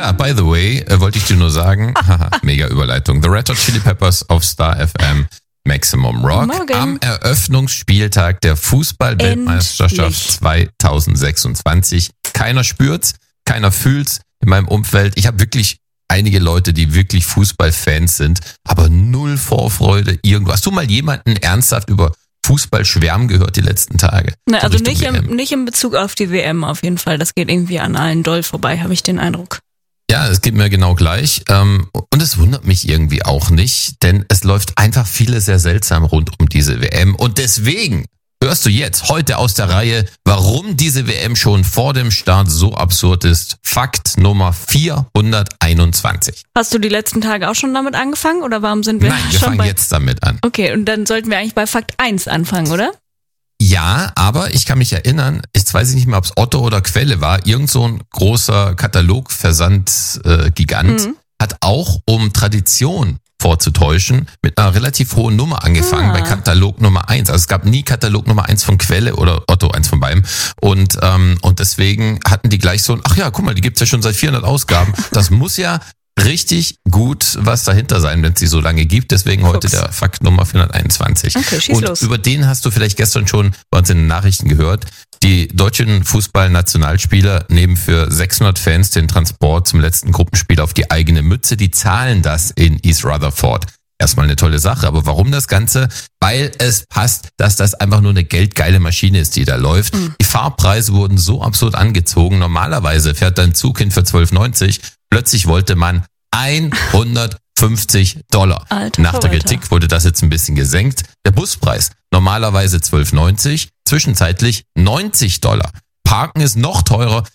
Ja, by the way, wollte ich dir nur sagen, mega Überleitung. The Red Hot Chili Peppers auf Star FM Maximum Rock Morgen. am Eröffnungsspieltag der Fußball-Weltmeisterschaft 2026. Keiner spürt's, keiner fühlt's in meinem Umfeld. Ich habe wirklich einige Leute, die wirklich Fußballfans sind, aber null Vorfreude irgendwo. Hast du mal jemanden ernsthaft über Fußball schwärmen gehört die letzten Tage? Na, also Richtung nicht in Bezug auf die WM auf jeden Fall. Das geht irgendwie an allen doll vorbei, habe ich den Eindruck. Ja, es geht mir genau gleich. Und es wundert mich irgendwie auch nicht, denn es läuft einfach vieles sehr seltsam rund um diese WM. Und deswegen hörst du jetzt heute aus der Reihe, warum diese WM schon vor dem Start so absurd ist. Fakt Nummer 421. Hast du die letzten Tage auch schon damit angefangen oder warum sind wir Nein, wir schon fangen jetzt damit an. Okay, und dann sollten wir eigentlich bei Fakt 1 anfangen, oder? Ja, aber ich kann mich erinnern, jetzt weiß ich nicht mehr, ob es Otto oder Quelle war, irgend so ein großer Katalogversand-Gigant hat auch, um Tradition vorzutäuschen, mit einer relativ hohen Nummer angefangen bei Katalog Nummer 1. Also es gab nie Katalog Nummer 1 von Quelle oder Otto, eins von beiden. Und deswegen hatten die gleich so ein, ach ja, guck mal, die gibt's ja schon seit 400 Ausgaben. Das muss ja richtig gut was dahinter sein, wenn es sie so lange gibt. Deswegen heute der Fakt Nummer 421. Okay, schieß und los. Über den hast du vielleicht gestern schon bei uns in den Nachrichten gehört. Die deutschen Fußballnationalspieler nehmen für 600 Fans den Transport zum letzten Gruppenspiel auf die eigene Mütze. Die zahlen das in East Rutherford. Erstmal eine tolle Sache, aber warum das Ganze? Weil es passt, dass das einfach nur eine geldgeile Maschine ist, die da läuft. Die Fahrpreise wurden so absurd angezogen. Normalerweise fährt dein Zug hin für 12,90. Plötzlich wollte man $150. Alter Nach der Verwalter. Kritik wurde das jetzt ein bisschen gesenkt. Der Buspreis normalerweise 12,90, zwischenzeitlich $90. Parken ist noch teurer,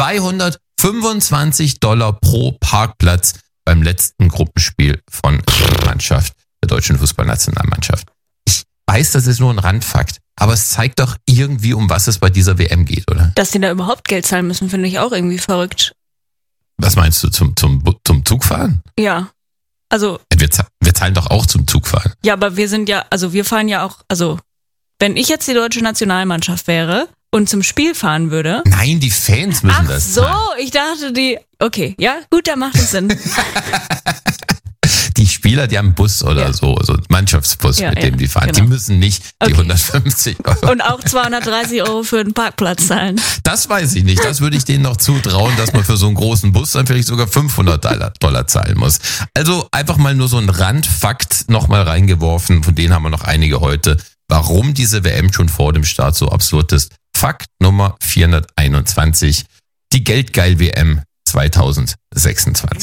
$225 pro Parkplatz beim letzten Gruppenspiel von der Mannschaft, der deutschen Fußballnationalmannschaft. Ich weiß, das ist nur ein Randfakt, aber es zeigt doch irgendwie, um was es bei dieser WM geht, oder? Dass die da überhaupt Geld zahlen müssen, finde ich auch irgendwie verrückt. Was meinst du, zum Zugfahren? Ja. Also, Wir zahlen doch auch zum Zugfahren. ja, aber wir fahren ja auch, also, wenn ich jetzt die deutsche Nationalmannschaft wäre und zum Spiel fahren würde. Nein, die Fans müssen Ach das so, zahlen. ich dachte okay, ja, gut, da macht es Sinn. Die Spieler, die haben einen Bus oder so einen Mannschaftsbus, Ja, mit dem die fahren. genau. Die müssen nicht die Okay. 150 Euro. Und auch 230 € für den Parkplatz zahlen. Das weiß ich nicht. Das würde ich denen noch zutrauen, dass man für so einen großen Bus dann vielleicht sogar $500 zahlen muss. Also einfach mal nur so ein Randfakt nochmal reingeworfen. Von denen haben wir noch einige heute. Warum diese WM schon vor dem Start so absurd ist. Fakt Nummer 421. Die Geldgeil-WM 2026.